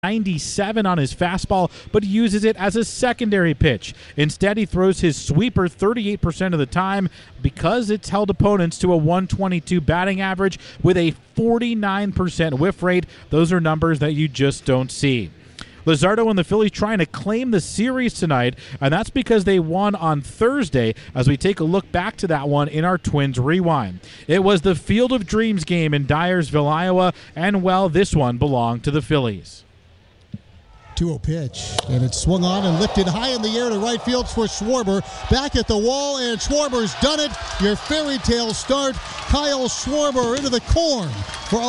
97 on his fastball, but uses it as a secondary pitch. Instead, he throws his sweeper 38% of the time because it's held opponents to a 122 batting average with a 49% whiff rate. Those are numbers that you just don't see. Luzardo and the Phillies trying to claim the series tonight, and that's because they won on Thursday, as we take a look back to that one in our Twins Rewind. It was the Field of Dreams game in Dyersville, Iowa, and, well, this one belonged to the Phillies. 2-0 pitch, and it's swung on and lifted high in the air to right field for Schwarber. Back at the wall, and Schwarber's done it. Your fairy tale start, Kyle Schwarber into the corn for